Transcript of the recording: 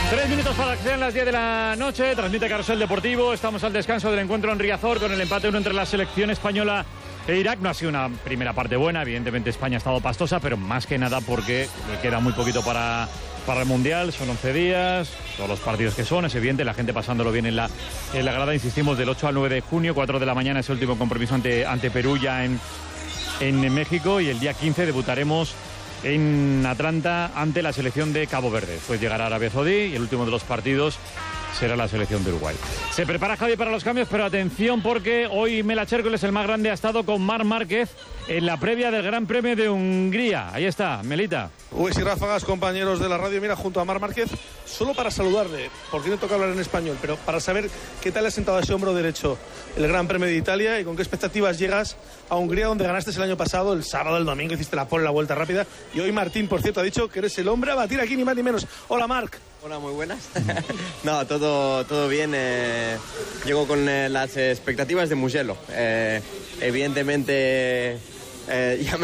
3 minutos para que sean las 10 de la noche. Transmite Carrusel Deportivo. Estamos al descanso del encuentro en Riazor con el empate 1 entre la selección española e Irak. No ha sido una primera parte buena. Evidentemente España ha estado pastosa, pero más que nada porque le queda muy poquito para el Mundial. Son 11 días, todos los partidos que son. Es evidente, la gente pasándolo bien en la grada. Insistimos, del 8 al 9 de junio, 4 de la mañana es el último compromiso ante Perú ya en México. Y el día 15 debutaremos en Atlanta ante la selección de Cabo Verde. Después llegará Arabia Saudí y el último de los partidos será la selección de Uruguay. Se prepara Javi para los cambios, pero atención porque hoy Melache Hércules, el más grande, ha estado con Marc Márquez en la previa del Gran Premio de Hungría. Ahí está, Melita. Uy, y ráfagas, compañeros de la radio, mira, junto a Marc Márquez, solo para saludarle, porque no toca hablar en español, pero para saber qué tal le ha sentado a ese hombro derecho el Gran Premio de Italia y con qué expectativas llegas a Hungría, donde ganaste el año pasado, el sábado, el domingo, hiciste la pole, la vuelta rápida, y hoy Martín, por cierto, ha dicho que eres el hombre a batir aquí, ni más ni menos. Hola, Marc. Hola, muy buenas. No, todo bien. Llego con las expectativas de Mugello. Evidentemente, ya me